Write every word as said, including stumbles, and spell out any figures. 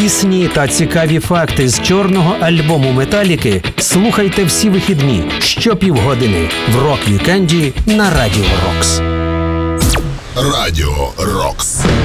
Пісні та цікаві факти з чорного альбому Металіки слухайте всі вихідні щопівгодини в Рок-вікенді на Радіо Рокс. Радіо Рокс.